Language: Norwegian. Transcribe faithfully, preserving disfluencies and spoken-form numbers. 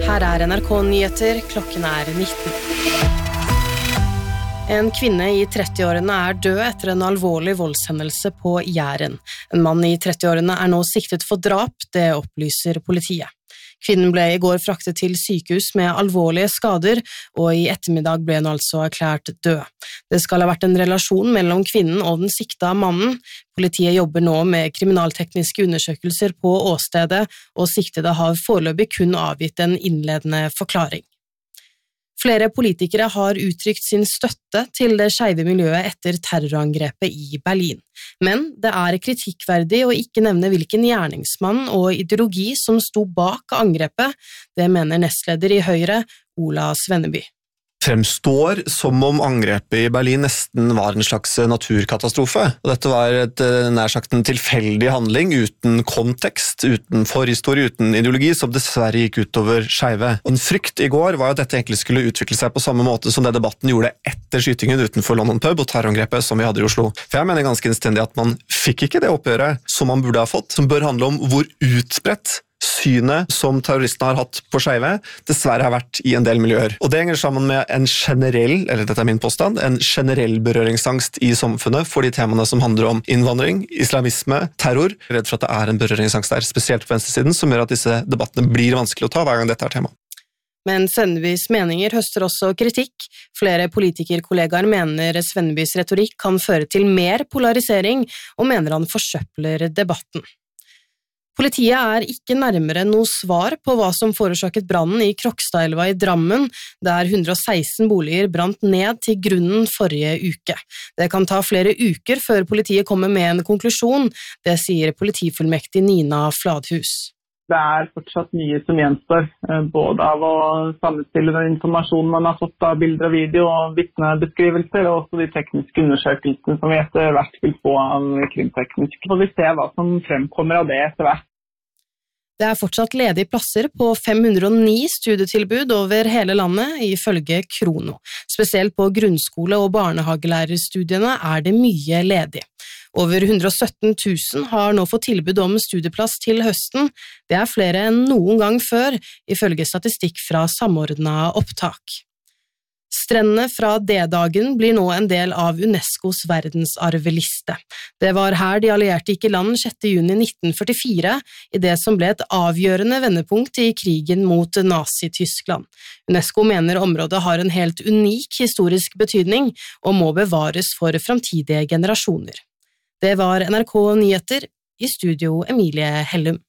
Her er N R K Nyheter, klokken er nitten. En kvinne i trettiårene er død etter en alvorlig voldshendelse på Jæren. En mann i trettiårene er nå siktet for drap, det opplyser politiet. Kvinnen ble i går fraktet til sykehus med alvorlige skader, og i ettermiddag ble hun altså erklært død. Det skal ha vært en relasjon mellom kvinnen og den sikta mannen. Politiet jobber nå med kriminaltekniske undersøkelser på åstedet, og siktede har foreløpig kun avgitt en innledende forklaring. Flere politikere har uttrykt sin støtte til det skeive miljøet etter terrorangrepet i Berlin. Men det er kritikkverdig å ikke nevne hvilken gjerningsmann og ideologi som sto bak angrepet. Det mener nestleder i Høyre, Ola Svenneby. Fremstår som om angrepet i Berlin nesten var en slags naturkatastrofe. Og dette var et nær sagt en tilfeldig handling uten kontekst, uten forhistorie, uten ideologi, som dessverre gikk utover skeive. En frykt i går var at dette egentlig skulle utvikle seg på samme måte som det debatten gjorde etter skytingen utenfor London Pub og terrorangrepet som vi hadde i Oslo. For jeg mener ganske innstendig at man fikk ikke det oppgjøret som man burde ha fått, som bør handle om hvor utbredt synet som terroristene har hatt på skeive dessverre har vært i en del miljøer. Og det henger sammen med en generell, eller dette er min påstand, en generell berøringsangst i samfunnet for de temaene som handler om innvandring, islamisme, terror. Jeg er redd for at det er en berøringsangst der, spesielt på venstresiden, som gjør at disse debattene blir vanskelig å ta hver gang dette er tema. Men Svennebys meninger høster også kritikk. Flere politikerkollegaer mener Svennebys retorikk kan føre til mer polarisering, og mener han forsøpler debatten. Politiet er ikke nærmere noe svar på hva som forårsaket brannen i Krokstadelva i Drammen, der hundre og seksten boliger brant ned til grunnen forrige uke. Det kan ta flere uker før politiet kommer med en konklusjon, det sier politifullmektig Nina Fladhus. Det er fortsatt mye som gjenstår, både av å sammenstille den informasjonen man har fått av bilder og video og vitnebeskrivelser, og også de tekniske undersøkelsene som vi etter hvert vil få av krimteknisk. Så vi ser hva som fremkommer av det etter hvert. Det er fortsatt ledige plasser på fem hundre og ni studietilbud over hele landet, ifølge Krono. Spesielt på grunnskole- og barnehagelærerstudiene er det mye ledig. Over hundre og sytten tusen har nå fått tilbud om studieplass til høsten. Det er flere enn noen gang før, ifølge statistikk fra Samordnet opptak. Strendene fra D-dagen blir nå en del av UNESCOs verdensarveliste. Det var her de allierte gikk i land sjette juni nitten førtifire, i det som ble et avgjørende vendepunkt i krigen mot Nazi-Tyskland. UNESCO mener området har en helt unik historisk betydning og må bevares for framtidige generasjoner. Det var N R K Nyheter, i studio Emilie Hellum.